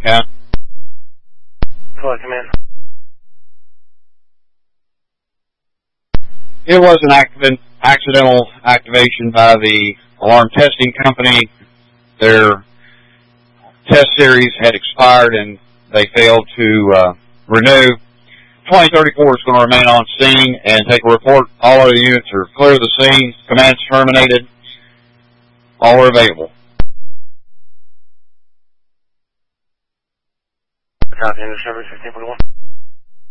Yeah. Hello, command. It was an accidental activation by the alarm testing company. Their test series had expired and they failed to renew. 2034 is going to remain on scene and take a report. All other units are clear of the scene. Command's terminated. All are available. Copy, Service 1541.